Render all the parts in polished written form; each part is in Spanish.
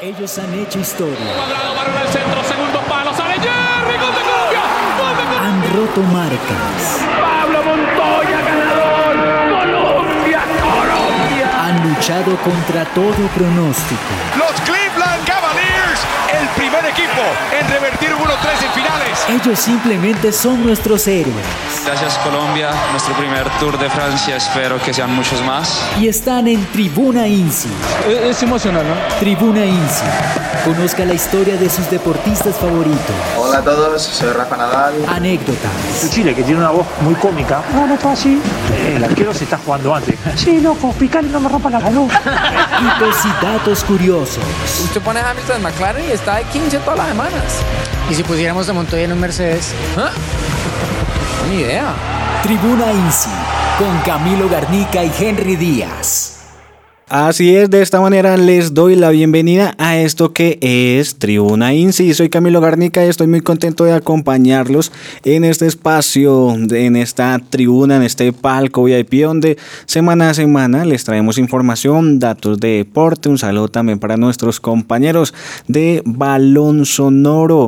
Ellos han hecho historia. Cuadrado, Varela al centro, segundo palo, sale Jerry, gol de Colombia. ¡Gol de Colombia! Han roto marcas. Pablo Montoya, ganador. Colombia, Colombia. Han luchado contra todo pronóstico. Los Cleveland Cavaliers, el primer equipo en revertir un 1-3 en finales. Ellos simplemente son nuestros héroes. Gracias Colombia, nuestro primer Tour de Francia, espero que sean muchos más. Y están en Tribuna INSI. Es emocional, ¿no? Tribuna INSI. Conozca la historia de sus deportistas favoritos. Hola a todos, soy Rafa Nadal. Anécdotas. Chile, que tiene una voz muy cómica. No está así. El arquero se está jugando antes. Sí, loco, picale, no me rompa la salud. Hitos y datos curiosos. Usted pone a Hamilton en McLaren y está de 15 todas las semanas. ¿Y si pusiéramos a Montoya en un Mercedes? ¿Ah? Ni idea. Tribuna INSI, con Camilo Garnica y Henry Díaz. Así es, de esta manera les doy la bienvenida a esto que es Tribuna INSI. Soy Camilo Garnica y estoy muy contento de acompañarlos en este espacio, en esta tribuna, en este palco VIP donde semana a semana les traemos información, datos de deporte. Un saludo también para nuestros compañeros de Balón Sonoro,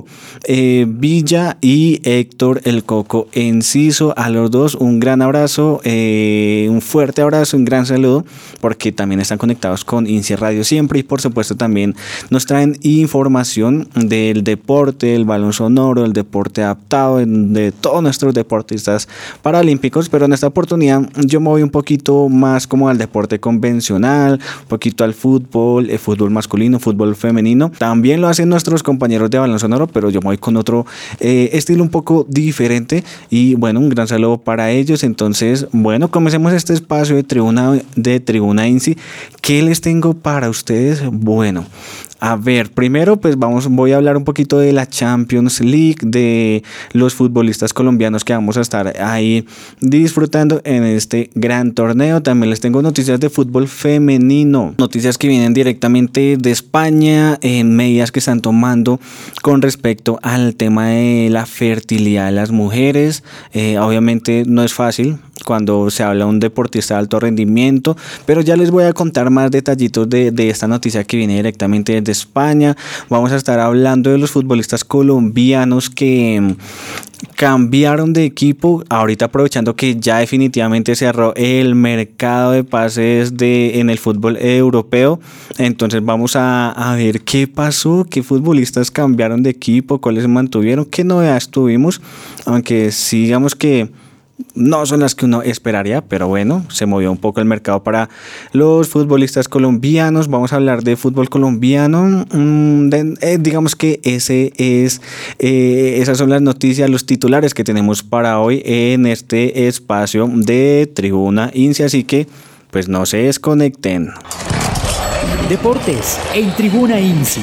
Villa y Héctor El Coco Enciso. A los dos un gran abrazo, un fuerte abrazo, un gran saludo, porque también están conectados con INSI Radio siempre y por supuesto también nos traen información del deporte, el balón sonoro, el deporte adaptado, de todos nuestros deportistas paralímpicos, pero en esta oportunidad yo me voy un poquito más como al deporte convencional, un poquito al fútbol, el fútbol masculino, fútbol femenino. También lo hacen nuestros compañeros de balón sonoro, pero yo me voy con otro estilo un poco diferente y bueno, un gran saludo para ellos. Entonces, bueno, comencemos este espacio de Tribuna INSI. ¿Qué les tengo para ustedes? Bueno, a ver, primero pues voy a hablar un poquito de la Champions League, de los futbolistas colombianos que vamos a estar ahí disfrutando en este gran torneo. También les tengo noticias de fútbol femenino, noticias que vienen directamente de España, en medidas que están tomando con respecto al tema de la fertilidad de las mujeres. Obviamente no es fácil cuando se habla de un deportista de alto rendimiento, pero ya les voy a contar más detallitos de esta noticia que viene directamente desde España. Vamos a estar hablando de los futbolistas colombianos que cambiaron de equipo, ahorita aprovechando que ya definitivamente cerró el mercado de pases en el fútbol europeo. Entonces vamos a ver qué pasó, qué futbolistas cambiaron de equipo, cuáles se mantuvieron, qué novedades tuvimos, aunque sí, digamos que no son las que uno esperaría, pero bueno, se movió un poco el mercado para los futbolistas colombianos. Vamos a hablar de fútbol colombiano. Digamos que esas son las noticias, los titulares que tenemos para hoy en este espacio de Tribuna INSI, así que pues no se desconecten. Deportes en Tribuna INSI.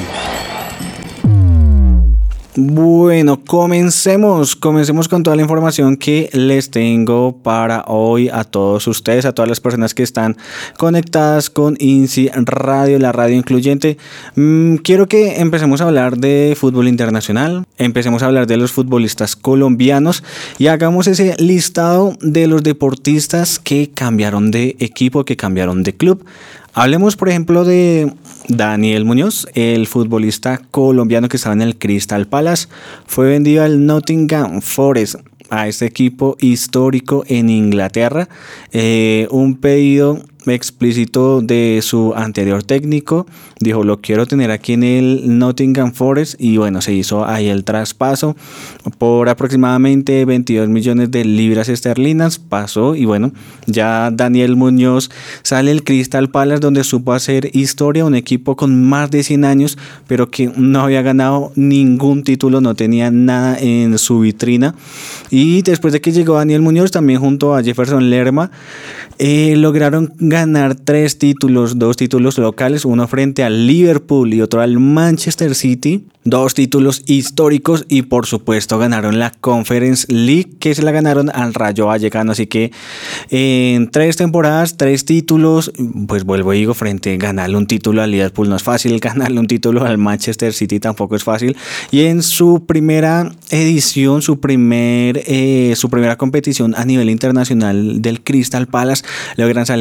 Bueno, comencemos con toda la información que les tengo para hoy a todos ustedes, a todas las personas que están conectadas con INSI Radio, la radio incluyente. Quiero que empecemos a hablar de fútbol internacional, empecemos a hablar de los futbolistas colombianos y hagamos ese listado de los deportistas que cambiaron de equipo, que cambiaron de club. Hablemos, por ejemplo, de Daniel Muñoz, el futbolista colombiano que estaba en el Crystal Palace. Fue vendido al Nottingham Forest, a este equipo histórico en Inglaterra. Un pedido explícito de su anterior técnico, dijo: lo quiero tener aquí en el Nottingham Forest, y bueno, se hizo ahí el traspaso por aproximadamente 22 millones de libras esterlinas, pasó y bueno, ya Daniel Muñoz sale del Crystal Palace, donde supo hacer historia, un equipo con más de 100 años, pero que no había ganado ningún título, no tenía nada en su vitrina. Y después de que llegó Daniel Muñoz, también junto a Jefferson Lerma, lograron ganar 3 títulos, 2 títulos locales, uno frente al Liverpool y otro al Manchester City, 2 títulos históricos, y por supuesto ganaron la Conference League, que se la ganaron al Rayo Vallecano. Así que en 3 temporadas, 3 títulos, pues vuelvo y digo, ganarle un título al Liverpool no es fácil, ganarle un título al Manchester City tampoco es fácil, y en su primera edición, su primera competición a nivel internacional del Crystal Palace, logran salir campeones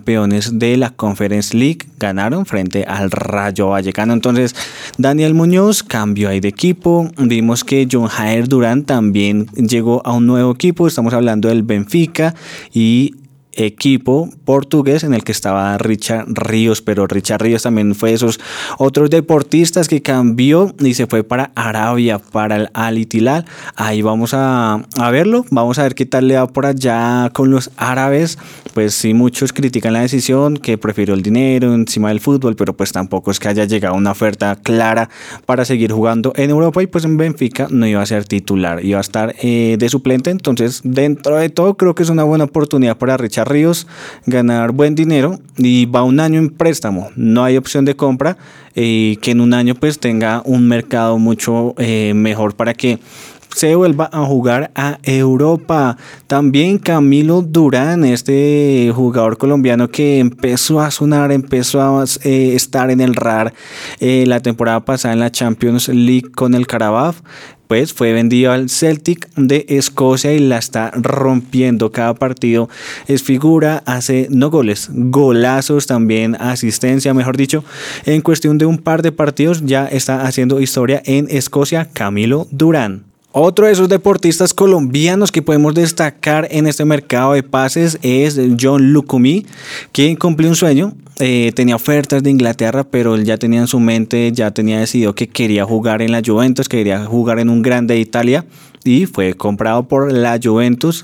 campeones de la Conference League, ganaron frente al Rayo Vallecano. Entonces Daniel Muñoz cambió ahí de equipo. Vimos que John Jair Durán también llegó a un nuevo equipo, estamos hablando del Benfica, y equipo portugués en el que estaba Richard Ríos, pero Richard Ríos también fue de esos otros deportistas que cambió y se fue para Arabia, para el Al Hilal. Ahí vamos a verlo, vamos a ver qué tal le va por allá con los árabes. Pues sí, muchos critican la decisión, que prefirió el dinero encima del fútbol, pero pues tampoco es que haya llegado una oferta clara para seguir jugando en Europa, y pues en Benfica no iba a ser titular, iba a estar de suplente. Entonces dentro de todo creo que es una buena oportunidad para Richard Ríos ganar buen dinero, y va un año en préstamo, no hay opción de compra, que en un año pues tenga un mercado mucho mejor para que se vuelva a jugar a Europa. También Camilo Durán, este jugador colombiano que empezó a sonar, empezó a estar en el radar la temporada pasada en la Champions League con el Carabao, pues fue vendido al Celtic de Escocia y la está rompiendo. Cada partido es figura, hace no goles, golazos, también asistencia, mejor dicho. En cuestión de un par de partidos ya está haciendo historia en Escocia Camilo Durán. Otro de esos deportistas colombianos que podemos destacar en este mercado de pases es John Lucumí, quien cumplió un sueño. Tenía ofertas de Inglaterra, pero él ya tenía en su mente, ya tenía decidido que quería jugar en la Juventus, que quería jugar en un grande de Italia, y fue comprado por la Juventus.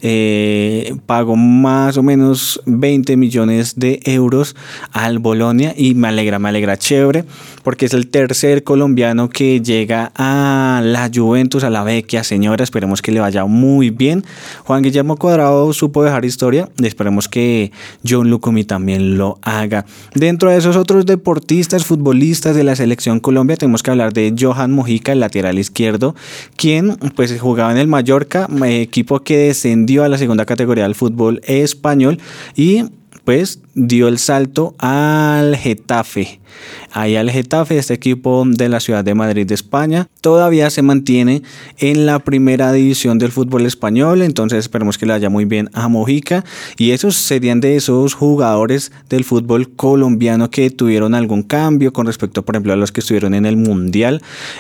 Pagó más o menos 20 millones de euros al Bolonia, y me alegra chévere, porque es el tercer colombiano que llega a la Juventus, a la vecchia señora. Esperemos que le vaya muy bien. Juan Guillermo Cuadrado supo dejar historia, y esperemos que John Lucumí también lo haga. Dentro de esos otros deportistas, futbolistas de la selección Colombia, tenemos que hablar de Johan Mojica, el lateral izquierdo, quien pues jugaba en el Mallorca, equipo que descendió a la segunda categoría del fútbol español, y pues dio el salto al Getafe. Ahí al Getafe, este equipo de la ciudad de Madrid de España, todavía se mantiene en la primera división del fútbol español. Entonces esperemos que le vaya muy bien a Mojica, y esos serían de esos jugadores del fútbol colombiano que tuvieron algún cambio con respecto, por ejemplo, a los que estuvieron en el Mundial.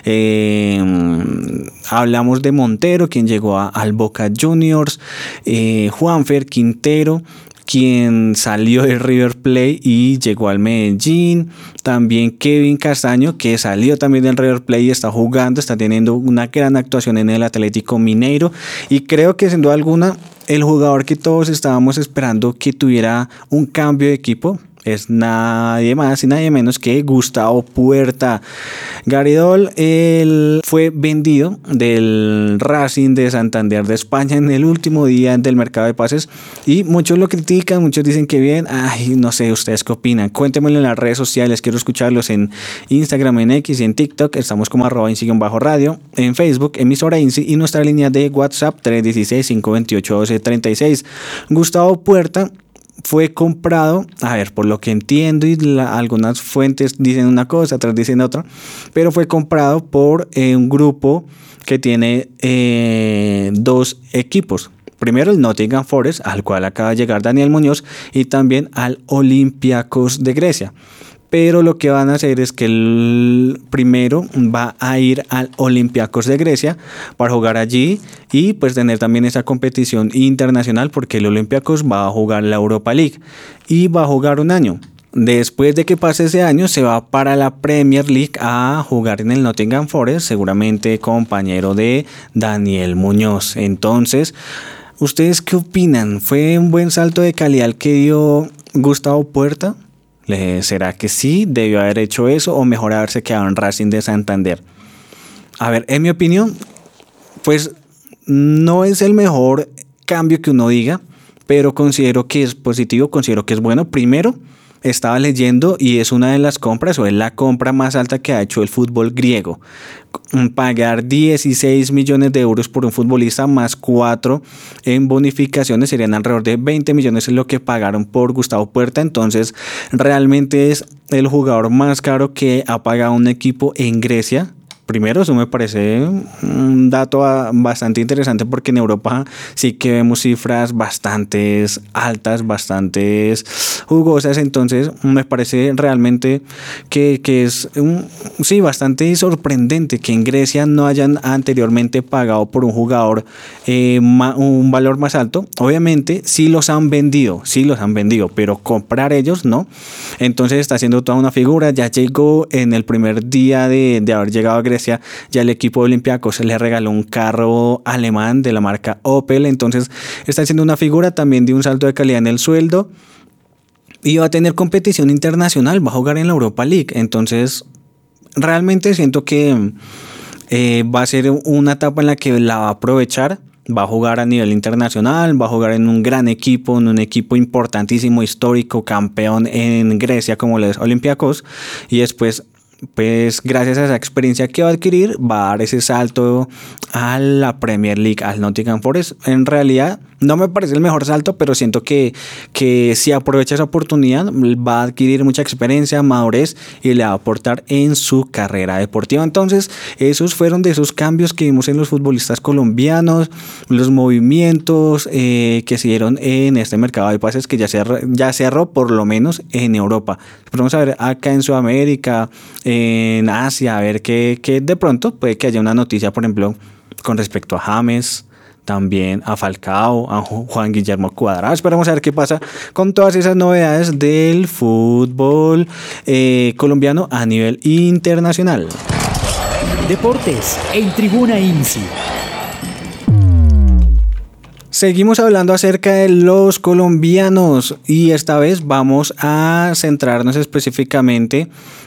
Hablamos de Montero, quien llegó al Boca Juniors, Juanfer Quintero, quien salió de River Plate y llegó al Medellín. También Kevin Castaño, que salió también del River Plate y está jugando, está teniendo una gran actuación en el Atlético Mineiro, y creo que sin duda alguna el jugador que todos estábamos esperando que tuviera un cambio de equipo es nadie más y nadie menos que Gustavo Puerta. Garidol, él fue vendido del Racing de Santander de España en el último día del mercado de pases, y muchos lo critican, muchos dicen que bien. Ay, no sé, ¿ustedes qué opinan? Cuéntenmelo en las redes sociales, quiero escucharlos en Instagram, en X y en TikTok. Estamos como @INSI_radio, en Facebook, emisora INSI, y nuestra línea de WhatsApp 316-528-1236. Gustavo Puerta fue comprado, a ver, por lo que entiendo, y algunas fuentes dicen una cosa, otras dicen otra, pero fue comprado por un grupo que tiene dos equipos. Primero el Nottingham Forest, al cual acaba de llegar Daniel Muñoz, y también al Olympiacos de Grecia. Pero lo que van a hacer es que el primero va a ir al Olympiacos de Grecia para jugar allí y pues tener también esa competición internacional, porque el Olympiacos va a jugar la Europa League y va a jugar un año. Después de que pase ese año se va para la Premier League a jugar en el Nottingham Forest, seguramente compañero de Daniel Muñoz. Entonces, ¿ustedes qué opinan? ¿Fue un buen salto de calidad el que dio Gustavo Puerta? ¿Será que sí debió haber hecho eso, o mejor haberse quedado en Racing de Santander? A ver, en mi opinión, pues no es el mejor cambio que uno diga, pero considero que es positivo, considero que es bueno. Primero, estaba leyendo y es una de las compras, o es la compra más alta que ha hecho el fútbol griego. Pagar 16 millones de euros por un futbolista más 4 en bonificaciones serían alrededor de 20 millones, es lo que pagaron por Gustavo Puerta. Entonces realmente es el jugador más caro que ha pagado un equipo en Grecia primero, eso me parece un dato bastante interesante porque en Europa sí que vemos cifras bastante altas, bastante jugosas, entonces me parece realmente que es sí, bastante sorprendente que en Grecia no hayan anteriormente pagado por un jugador un valor más alto. Obviamente sí los han vendido, pero comprar ellos no. Entonces está haciendo toda una figura. Ya llegó en el primer día de haber llegado a Grecia, ya el equipo de Olympiacos le regaló un carro alemán de la marca Opel. Entonces está haciendo una figura también de un salto de calidad en el sueldo y va a tener competición internacional, va a jugar en la Europa League. Entonces realmente siento que va a ser una etapa en la que la va a aprovechar. Va a jugar a nivel internacional, va a jugar en un gran equipo, en un equipo importantísimo, histórico, campeón en Grecia como lo es Olympiacos, y después, pues gracias a esa experiencia que va a adquirir, va a dar ese salto a la Premier League, al Nottingham Forest. En realidad no me parece el mejor salto, pero siento que si aprovecha esa oportunidad va a adquirir mucha experiencia, madurez y le va a aportar en su carrera deportiva. Entonces esos fueron de esos cambios que vimos en los futbolistas colombianos, los movimientos que se dieron en este mercado de pases que ya cerró por lo menos en Europa. Vamos a ver acá en Sudamérica, en Asia, a ver que de pronto puede que haya una noticia, por ejemplo, con respecto a James, también a Falcao, a Juan Guillermo Cuadrado. Esperamos a ver qué pasa con todas esas novedades del fútbol colombiano a nivel internacional. Deportes en Tribuna INSI. Seguimos hablando acerca de los colombianos y esta vez vamos a centrarnos específicamente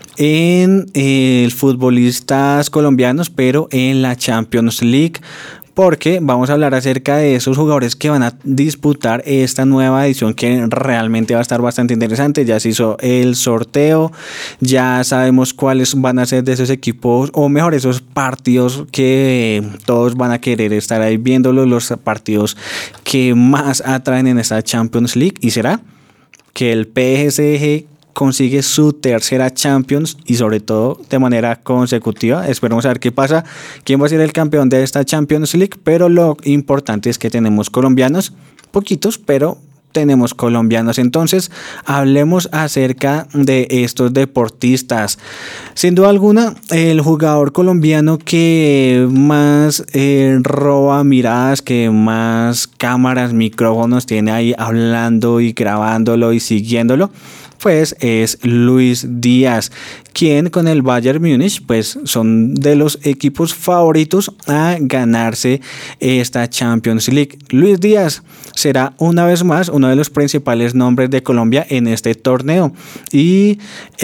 en futbolistas colombianos, pero en la Champions League, porque vamos a hablar acerca de esos jugadores que van a disputar esta nueva edición, que realmente va a estar bastante interesante. Ya se hizo el sorteo, ya sabemos cuáles van a ser de esos equipos, o mejor, esos partidos que todos van a querer estar ahí viéndolos, los partidos que más atraen en esta Champions League. Y será que el PSG consigue su tercera Champions y sobre todo de manera consecutiva. Esperemos a ver qué pasa, quién va a ser el campeón de esta Champions League, pero lo importante es que tenemos colombianos, poquitos, pero tenemos colombianos. Entonces hablemos acerca de estos deportistas. Sin duda alguna, el jugador colombiano que más roba miradas, que más cámaras, micrófonos tiene ahí hablando y grabándolo y siguiéndolo, pues es Luis Díaz, quien con el Bayern Múnich pues son de los equipos favoritos a ganarse esta Champions League. Luis Díaz será una vez más uno de los principales nombres de Colombia en este torneo y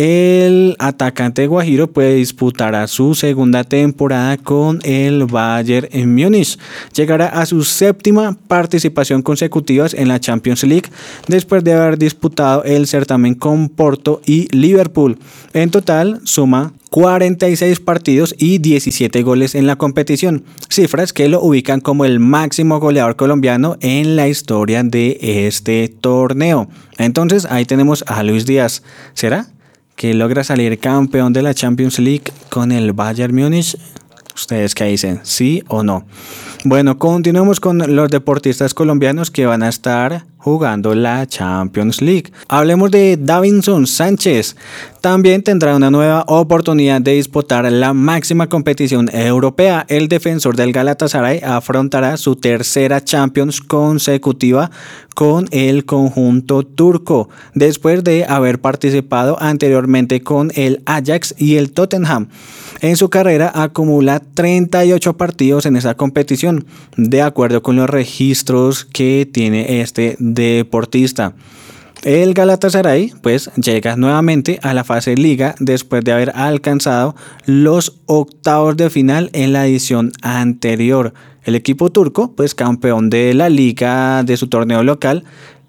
el atacante guajiro pues disputará su segunda temporada con el Bayern Múnich. Llegará a su séptima participación consecutiva en la Champions League después de haber disputado el certamen con Porto y Liverpool. En total suma 46 partidos y 17 goles en la competición, cifras que lo ubican como el máximo goleador colombiano en la historia de este torneo. Entonces ahí tenemos a Luis Díaz. ¿Será que logra salir campeón de la Champions League con el Bayern Múnich? ¿Ustedes qué dicen? ¿Sí o no? Bueno, continuemos con los deportistas colombianos que van a estar jugando la Champions League. Hablemos de Davinson Sánchez. También tendrá una nueva oportunidad de disputar la máxima competición europea. El defensor del Galatasaray afrontará su tercera Champions consecutiva con el conjunto turco, después de haber participado anteriormente con el Ajax y el Tottenham. En su carrera acumula 38 partidos en esa competición, de acuerdo con los registros que tiene este deportista. El Galatasaray pues llega nuevamente a la fase Liga después de haber alcanzado los octavos de final en la edición anterior. El equipo turco, pues campeón de la Liga de su torneo local,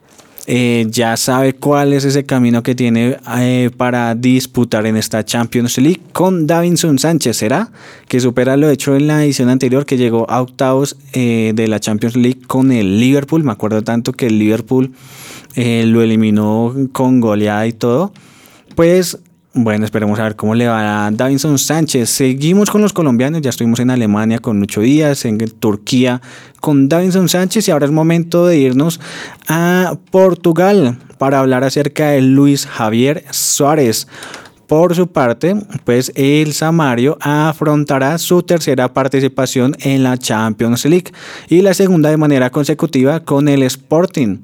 ya sabe cuál es ese camino que tiene para disputar en esta Champions League con Davinson Sánchez. ¿Será que supera lo hecho en la edición anterior, que llegó a octavos de la Champions League con el Liverpool? Me acuerdo tanto que el Liverpool lo eliminó con goleada y todo. Pues Bueno, esperemos a ver cómo le va a Davinson Sánchez. Seguimos con los colombianos, ya estuvimos en Alemania con Lucho Díaz, en Turquía con Davinson Sánchez y ahora es momento de irnos a Portugal para hablar acerca de Luis Javier Suárez. Por su parte, pues el Samario afrontará su tercera participación en la Champions League y la segunda de manera consecutiva con el Sporting.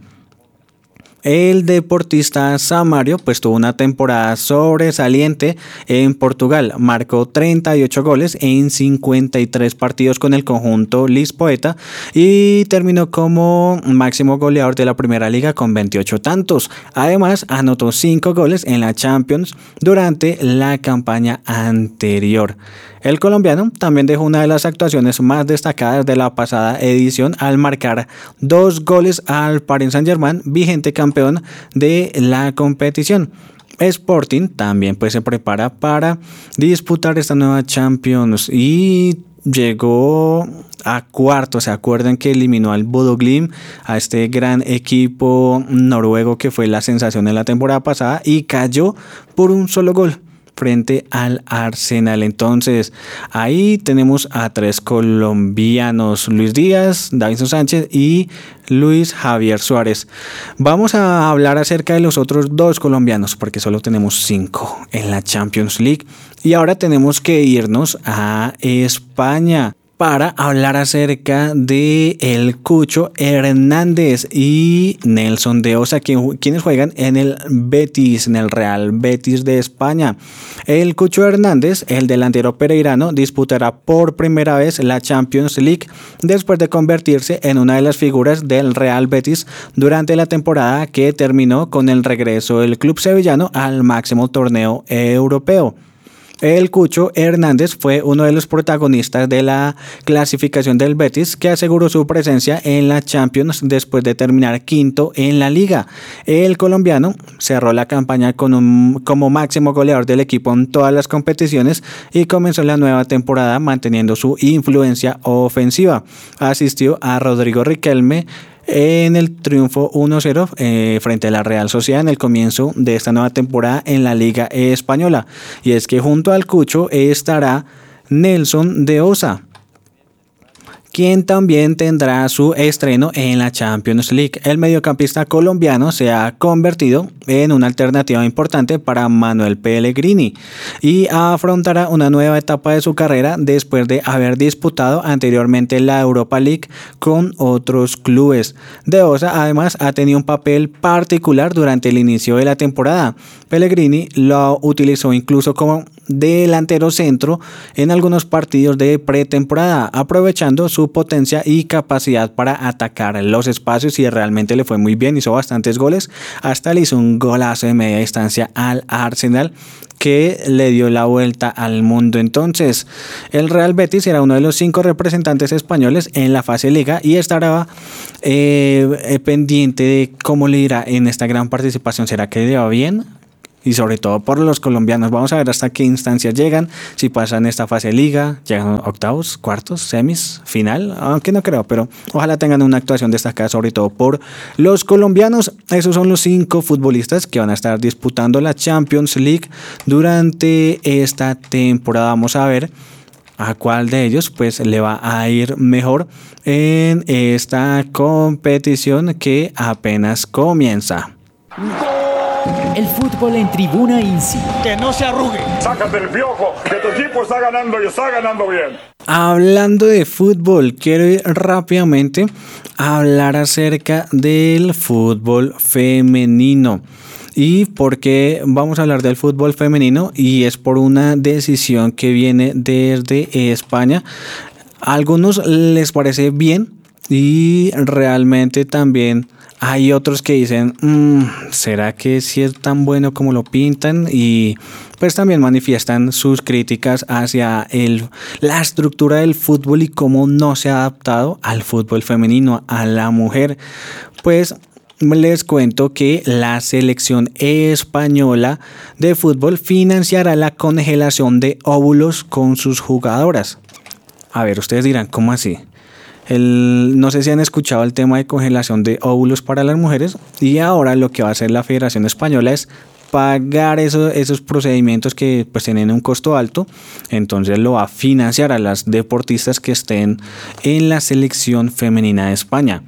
El deportista Samario pues tuvo una temporada sobresaliente en Portugal, marcó 38 goles en 53 partidos con el conjunto Lisboeta y terminó como máximo goleador de la Primera Liga con 28 tantos. Además, anotó 5 goles en la Champions durante la campaña anterior. El colombiano también dejó una de las actuaciones más destacadas de la pasada edición al marcar 2 goles al Paris Saint-Germain, vigente campeón de la competición. Sporting también pues se prepara para disputar esta nueva Champions y llegó a cuartos. Se acuerdan que eliminó al Bodo Glimt, a este gran equipo noruego que fue la sensación de la temporada pasada y cayó por un solo gol frente al Arsenal. Entonces ahí tenemos a 3 colombianos: Luis Díaz, Davinson Sánchez y Luis Javier Suárez. Vamos a hablar acerca de los otros 2 colombianos porque solo tenemos 5 en la Champions League y ahora tenemos que irnos a España para hablar acerca de el Cucho Hernández y Nelson de Osa, quienes juegan en el Betis, en el Real Betis de España. El Cucho Hernández, el delantero pereirano, disputará por primera vez la Champions League después de convertirse en una de las figuras del Real Betis durante la temporada que terminó con el regreso del club sevillano al máximo torneo europeo. El Cucho Hernández fue uno de los protagonistas de la clasificación del Betis, que aseguró su presencia en la Champions después de terminar quinto en la liga. El colombiano cerró la campaña como máximo goleador del equipo en todas las competiciones y comenzó la nueva temporada manteniendo su influencia ofensiva. Asistió a Rodrigo Riquelme en el triunfo 1-0 frente a la Real Sociedad en el comienzo de esta nueva temporada en la Liga Española. Y es que junto al Cucho estará Nelson de Osa, quien también tendrá su estreno en la Champions League. El mediocampista colombiano se ha convertido en una alternativa importante para Manuel Pellegrini y afrontará una nueva etapa de su carrera después de haber disputado anteriormente la Europa League con otros clubes. De Osa además ha tenido un papel particular durante el inicio de la temporada. Pellegrini lo utilizó incluso como delantero centro en algunos partidos de pretemporada, aprovechando su potencia y capacidad para atacar los espacios y realmente le fue muy bien, hizo bastantes goles, hasta le hizo un golazo de media distancia al Arsenal que le dio la vuelta al mundo. Entonces el Real Betis será uno de los 5 representantes españoles en la fase liga y estará pendiente de cómo le irá en esta gran participación. ¿Será que le va bien? Y sobre todo por los colombianos. Vamos a ver hasta qué instancias llegan, si pasan esta fase liga, llegan octavos, cuartos, semis, final, aunque no creo, pero ojalá tengan una actuación destacada sobre todo por los colombianos. Esos son los 5 futbolistas que van a estar disputando la Champions League durante esta temporada. Vamos a ver a cuál de ellos pues le va a ir mejor en esta competición que apenas comienza. El fútbol en Tribuna INSI. Que no se arrugue. Sácate el piojo, que tu equipo está ganando y está ganando bien. Hablando de fútbol, quiero ir rápidamente a hablar acerca del fútbol femenino. ¿Y por qué vamos a hablar del fútbol femenino? Y es por una decisión que viene desde España. A algunos les parece bien y realmente también hay otros que dicen, ¿será que sí es tan bueno como lo pintan? Y pues también manifiestan sus críticas hacia la estructura del fútbol y cómo no se ha adaptado al fútbol femenino, a la mujer. Pues les cuento que la selección española de fútbol financiará la congelación de óvulos con sus jugadoras. A ver, ustedes dirán, ¿cómo así? No sé si han escuchado el tema de congelación de óvulos para las mujeres y ahora lo que va a hacer la Federación Española es pagar esos procedimientos que pues tienen un costo alto, entonces lo va a financiar a las deportistas que estén en la selección femenina de España.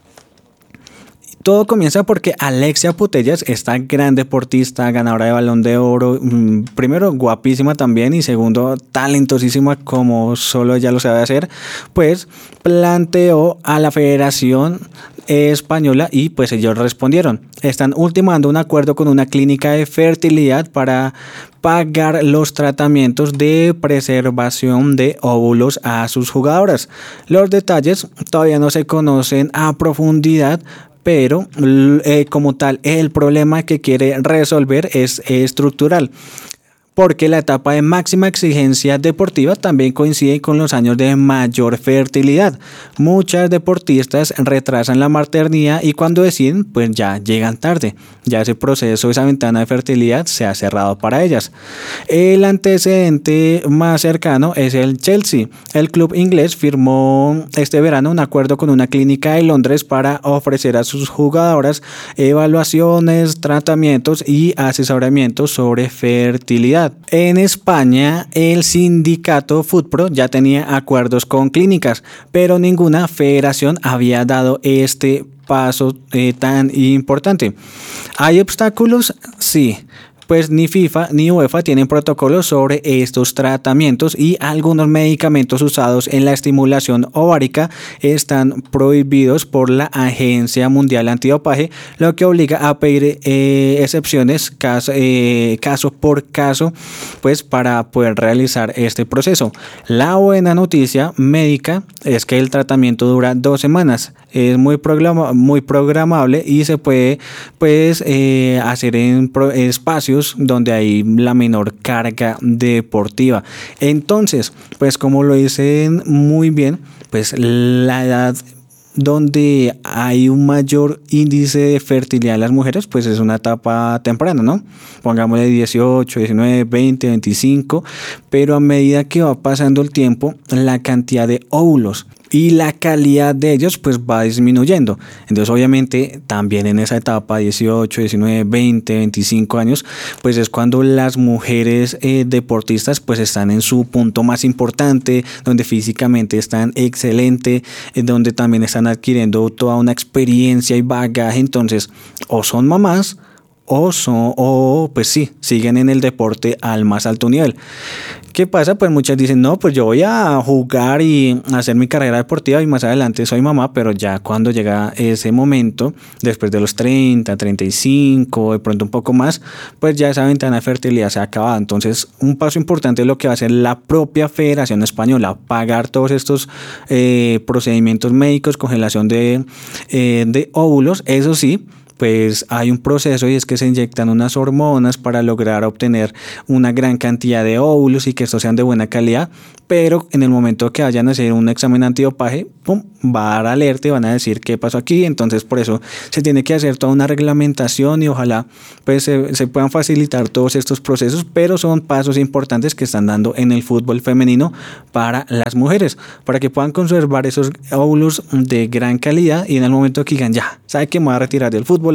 Todo comienza porque Alexia Putellas, esta gran deportista, ganadora de Balón de Oro, primero guapísima también y segundo talentosísima como solo ella lo sabe hacer, pues planteó a la Federación Española y pues ellos respondieron. Están ultimando un acuerdo con una clínica de fertilidad para pagar los tratamientos de preservación de óvulos a sus jugadoras. Los detalles todavía no se conocen a profundidad, pero como tal el problema que quiere resolver es estructural, porque la etapa de máxima exigencia deportiva también coincide con los años de mayor fertilidad. Muchas deportistas retrasan la maternidad y cuando deciden, pues ya llegan tarde. Ya ese proceso, esa ventana de fertilidad se ha cerrado para ellas. El antecedente más cercano es el Chelsea. El club inglés firmó este verano un acuerdo con una clínica de Londres para ofrecer a sus jugadoras evaluaciones, tratamientos y asesoramientos sobre fertilidad. En España, el sindicato FUTPRO ya tenía acuerdos con clínicas, pero ninguna federación había dado este paso tan importante. ¿Hay obstáculos? Sí. Pues ni FIFA ni UEFA tienen protocolos sobre estos tratamientos y algunos medicamentos usados en la estimulación ovárica están prohibidos por la Agencia Mundial Antidopaje, lo que obliga a pedir excepciones caso por caso, pues para poder realizar este proceso. La buena noticia médica es que el tratamiento dura 2 semanas, es muy programable y se puede pues hacer en espacios donde hay la menor carga deportiva. Entonces, pues como lo dicen muy bien, pues la edad donde hay un mayor índice de fertilidad en las mujeres, pues es una etapa temprana, ¿no? Pongámosle 18, 19, 20, 25, pero a medida que va pasando el tiempo, la cantidad de óvulos y la calidad de ellos pues va disminuyendo. Entonces obviamente también en esa etapa 18, 19, 20, 25 años pues es cuando las mujeres deportistas pues están en su punto más importante, donde físicamente están excelente, donde también están adquiriendo toda una experiencia y bagaje. Entonces o son mamás o pues sí, siguen en el deporte al más alto nivel. ¿Qué pasa? Pues muchas dicen, no, pues yo voy a jugar y hacer mi carrera deportiva y más adelante soy mamá, pero ya cuando llega ese momento, después de los 30, 35, de pronto un poco más, pues ya esa ventana de fertilidad se ha acabado. Entonces, un paso importante es lo que va a hacer la propia Federación Española, pagar todos estos procedimientos médicos, congelación de óvulos, eso sí. Pues hay un proceso y es que se inyectan unas hormonas para lograr obtener una gran cantidad de óvulos y que estos sean de buena calidad, pero en el momento que vayan a hacer un examen antidopaje, ¡pum!, va a dar alerta y van a decir qué pasó aquí. Entonces por eso se tiene que hacer toda una reglamentación y ojalá pues se puedan facilitar todos estos procesos, pero son pasos importantes que están dando en el fútbol femenino para las mujeres, para que puedan conservar esos óvulos de gran calidad y en el momento que digan ya, ¿sabe qué? Me voy a retirar del fútbol,